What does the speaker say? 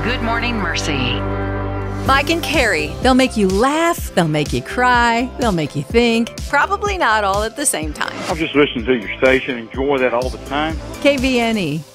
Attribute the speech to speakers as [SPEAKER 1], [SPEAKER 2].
[SPEAKER 1] Good Morning Mercy.
[SPEAKER 2] Mike and Carrie, they'll make you laugh, they'll make you cry, they'll make you think. Probably not all at the same time.
[SPEAKER 3] I'm just listening to your station. Enjoy that all the time.
[SPEAKER 2] KVNE.